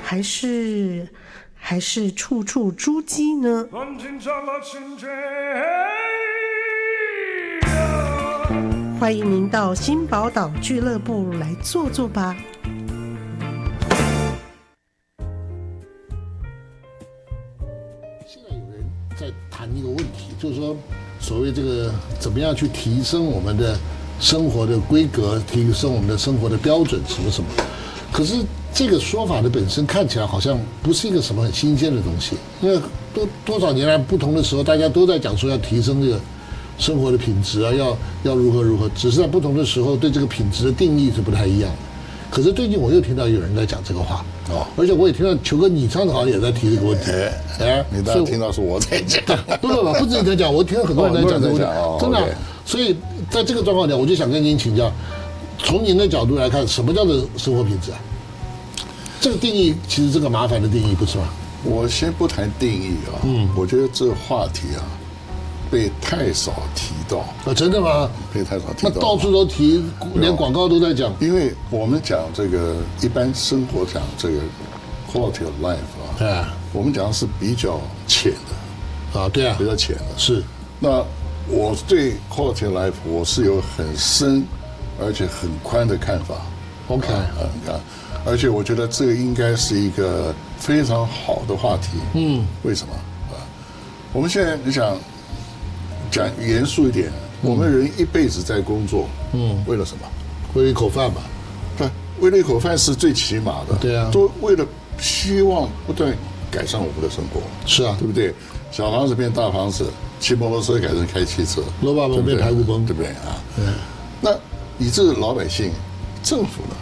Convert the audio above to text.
还是处处猪鸡呢？欢迎您到新宝岛俱乐部来坐坐吧。 现在有人在谈一个问题，就是说，所谓这个怎么样去提升我们的生活的规格，提升我们的生活的标准，什么什么。可是这个说法的本身看起来好像不是一个什么很新鲜的东西，因为多少年来不同的时候，大家都在讲说要提升这个生活的品质啊，要如何，只是在不同的时候对这个品质的定义是不太一样的。可是最近我又听到有人在讲这个话哦，而且我也听到球哥你上次好像也在提这个问题， 你当然听到是我在讲， 不止你在讲，我听到很多人在讲这个问题，真的啊。所以在这个状况下，我就想跟您请教，从您的角度来看，什么叫做生活品质啊？这个定义其实这个麻烦的定义，不是吗？ 我先不谈定义啊，我觉得这个话题啊被太少提到啊，真的吗？ 被太少提到， 那到处都提，连广告都在讲。 因为我们讲这个一般生活讲这个 quality of life 啊，我们讲的是比较浅的啊，对啊， 比较浅的。 是， 那我对 quality of life 我是有很深而且很宽的看法。 OK， 你看。而且我觉得这个应该是一个非常好的话题。为什么啊？我们现在你想讲严肃一点，我们人一辈子在工作，为了什么？ 为了一口饭吧。 对，为了一口饭是最起码的。 对啊， 都为了希望不断改善我们的生活。 是啊， 对不对？小房子变大房子，骑摩托车改成开汽车， 罗巴崩变排骨崩， 对不对啊？那你这个老百姓，政府呢？